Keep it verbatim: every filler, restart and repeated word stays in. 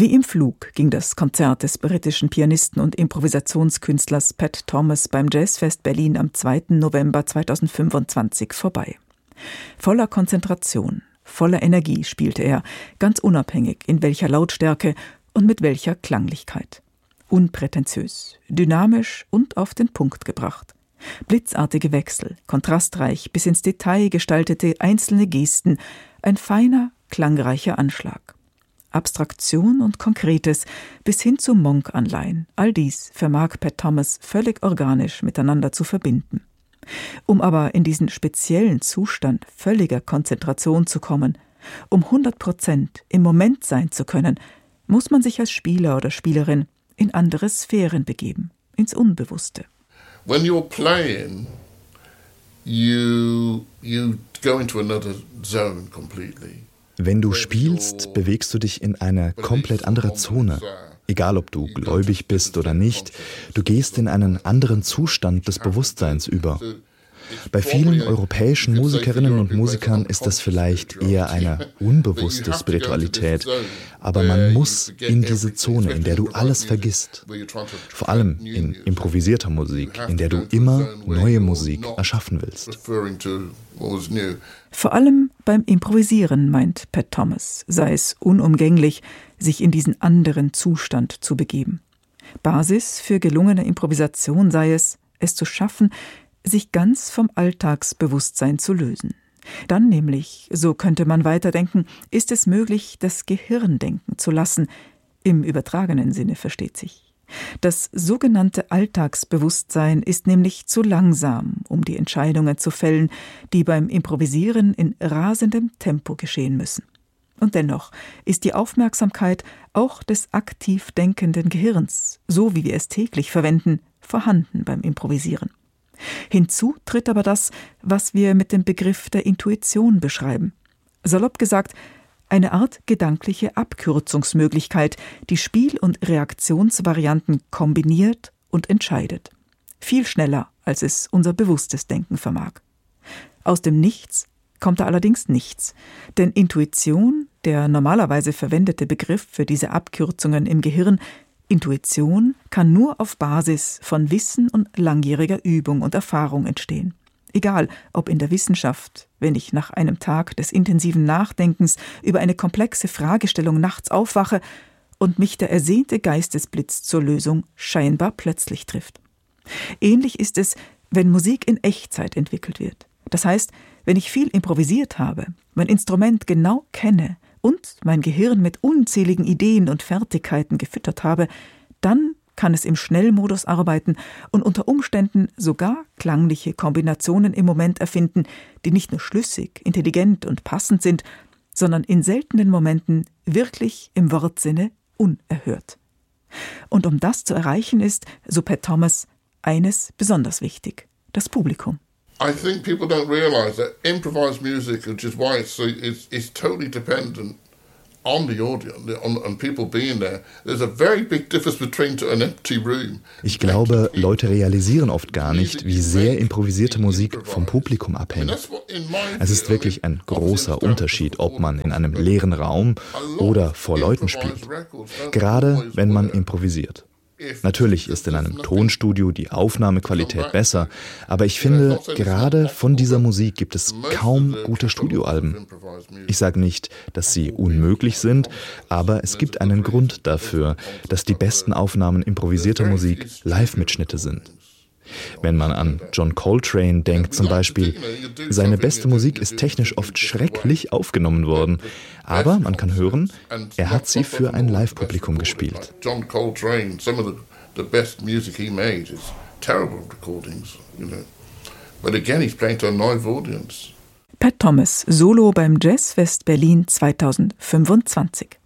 Wie im Flug ging das Konzert des britischen Pianisten und Improvisationskünstlers Pat Thomas beim Jazzfest Berlin am zweiten November zweitausendfünfundzwanzig vorbei. Voller Konzentration, voller Energie spielte er, ganz unabhängig in welcher Lautstärke und mit welcher Klanglichkeit. Unprätentiös, dynamisch und auf den Punkt gebracht. Blitzartige Wechsel, kontrastreich bis ins Detail gestaltete einzelne Gesten, ein feiner, klangreicher Anschlag. Abstraktion und Konkretes bis hin zu Monk-Anleihen, all dies vermag Pat Thomas völlig organisch miteinander zu verbinden. Um aber in diesen speziellen Zustand völliger Konzentration zu kommen, um hundert Prozent im Moment sein zu können, muss man sich als Spieler oder Spielerin in andere Sphären begeben, ins Unbewusste. When you're playing, you, you go into another zone completely. Wenn du spielst, bewegst du dich in eine komplett andere Zone. Egal, ob du gläubig bist oder nicht, du gehst in einen anderen Zustand des Bewusstseins über. Bei vielen europäischen Musikerinnen und Musikern ist das vielleicht eher eine unbewusste Spiritualität, aber man muss in diese Zone, in der du alles vergisst. Vor allem in improvisierter Musik, in der du immer neue Musik erschaffen willst. Vor allem beim Improvisieren, meint Pat Thomas, sei es unumgänglich, sich in diesen anderen Zustand zu begeben. Basis für gelungene Improvisation sei es, es zu schaffen, sich ganz vom Alltagsbewusstsein zu lösen. Dann nämlich, so könnte man weiterdenken, ist es möglich, das Gehirn denken zu lassen, im übertragenen Sinne versteht sich. Das sogenannte Alltagsbewusstsein ist nämlich zu langsam, um die Entscheidungen zu fällen, die beim Improvisieren in rasendem Tempo geschehen müssen. Und dennoch ist die Aufmerksamkeit auch des aktiv denkenden Gehirns, so wie wir es täglich verwenden, vorhanden beim Improvisieren. Hinzu tritt aber das, was wir mit dem Begriff der Intuition beschreiben. Salopp gesagt, eine Art gedankliche Abkürzungsmöglichkeit, die Spiel- und Reaktionsvarianten kombiniert und entscheidet. Viel schneller, als es unser bewusstes Denken vermag. Aus dem Nichts kommt da allerdings nichts, denn Intuition, der normalerweise verwendete Begriff für diese Abkürzungen im Gehirn, Intuition kann nur auf Basis von Wissen und langjähriger Übung und Erfahrung entstehen. Egal, ob in der Wissenschaft, wenn ich nach einem Tag des intensiven Nachdenkens über eine komplexe Fragestellung nachts aufwache und mich der ersehnte Geistesblitz zur Lösung scheinbar plötzlich trifft. Ähnlich ist es, wenn Musik in Echtzeit entwickelt wird. Das heißt, wenn ich viel improvisiert habe, mein Instrument genau kenne und mein Gehirn mit unzähligen Ideen und Fertigkeiten gefüttert habe, dann kann es im Schnellmodus arbeiten und unter Umständen sogar klangliche Kombinationen im Moment erfinden, die nicht nur schlüssig, intelligent und passend sind, sondern in seltenen Momenten wirklich im Wortsinne unerhört. Und um das zu erreichen ist, so Pat Thomas, eines besonders wichtig: das Publikum. I think people don't realize that improvised music, which is why it's so, it's, it's totally dependent on the audience, on, on people being there. There's a very big difference between an empty room. Ich glaube, Leute realisieren oft gar nicht, wie sehr improvisierte Musik vom Publikum abhängt. Es ist wirklich ein großer Unterschied, ob man in einem leeren Raum oder vor Leuten spielt. Gerade wenn man improvisiert. Natürlich ist in einem Tonstudio die Aufnahmequalität besser, aber ich finde, gerade von dieser Musik gibt es kaum gute Studioalben. Ich sage nicht, dass sie unmöglich sind, aber es gibt einen Grund dafür, dass die besten Aufnahmen improvisierter Musik Live-Mitschnitte sind. Wenn man an John Coltrane denkt zum Beispiel, seine beste Musik ist technisch oft schrecklich aufgenommen worden, aber man kann hören, er hat sie für ein Live-Publikum gespielt. John Coltrane, some of the, the best music he made is terrible recordings, you know. But again, he's playing to a live audience. Pat Thomas, Solo beim Jazzfest Berlin zweitausendfünfundzwanzig.